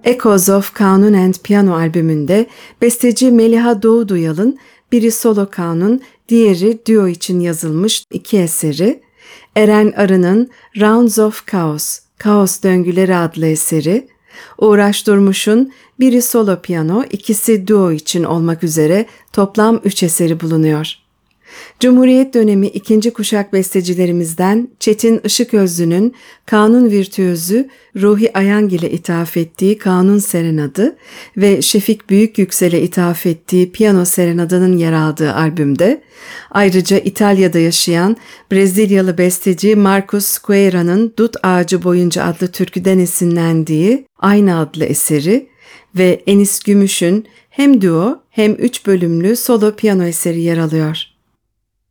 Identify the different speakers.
Speaker 1: Echoes of Kanun and Piano albümünde besteci Meliha Doğuduyal'ın biri solo kanun, diğeri duo için yazılmış iki eseri, Eren Arı'nın Rounds of Chaos, Kaos Döngüleri adlı eseri, Uğraş Durmuş'un biri solo piyano, ikisi duo için olmak üzere toplam 3 eseri bulunuyor. Cumhuriyet dönemi ikinci kuşak bestecilerimizden Çetin Işıközlü'nün kanun virtüözü Ruhi Ayangil'e ithaf ettiği Kanun Serenadı ve Şefik Büyükyüksel'e ithaf ettiği Piyano Serenadı'nın yer aldığı albümde, ayrıca İtalya'da yaşayan Brezilyalı besteci Marcos Squeira'nın Dut Ağacı Boyunca adlı türküden esinlendiği Aynı adlı eseri ve Enis Gümüş'ün hem duo hem 3 bölümlü solo piyano eseri yer alıyor.